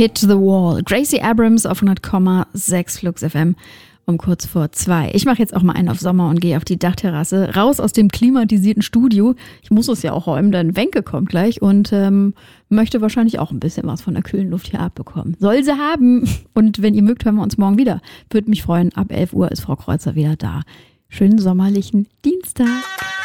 Hit the Wall. Gracie Abrams auf 100,6 Flux FM um kurz vor 2. Ich mache jetzt auch mal einen auf Sommer und gehe auf die Dachterrasse. Raus aus dem klimatisierten Studio. Ich muss es ja auch räumen, denn Wenke kommt gleich und möchte wahrscheinlich auch ein bisschen was von der kühlen Luft hier abbekommen. Soll sie haben. Und wenn ihr mögt, hören wir uns morgen wieder. Würde mich freuen. Ab 11 Uhr ist Frau Kreuzer wieder da. Schönen sommerlichen Dienstag.